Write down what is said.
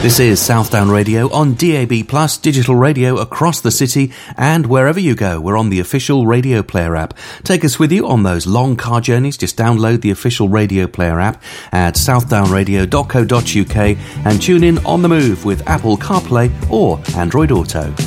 This is Southdown Radio on DAB+, digital radio across the city, and wherever you go, we're on the official Radio Player app. Take us with you on those long car journeys. Just download the official Radio Player app at southdownradio.co.uk and tune in on the move with Apple CarPlay or Android Auto.